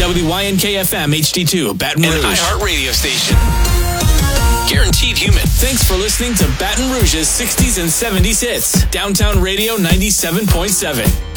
WYNK-FM HD2, Baton Rouge. An iHeart radio station. Guaranteed human. Thanks for listening to Baton Rouge's 60s and 70s hits. Downtown Radio 97.7.